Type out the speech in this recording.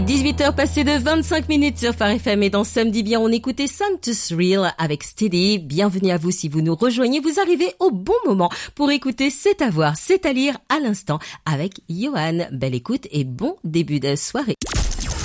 18h passées de 25 minutes sur Phare FM et dans Samedi Bien, on écoutait Santos Real avec Steady. Bienvenue à vous si vous nous rejoignez. Vous arrivez au bon moment pour écouter C'est à voir, c'est à lire à l'instant avec Johan. Belle écoute et bon début de soirée.